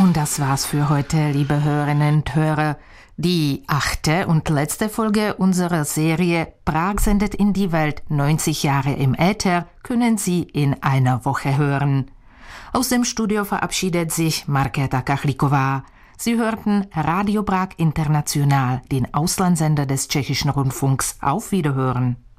Und das war's für heute, liebe Hörerinnen und Hörer. Die 8. und letzte Folge unserer Serie Prag sendet in die Welt 90 Jahre im Äther können Sie in einer Woche hören. Aus dem Studio verabschiedet sich Markéta Kachlíková. Sie hörten Radio Prag International, den Auslandssender des Tschechischen Rundfunks. Auf Wiederhören.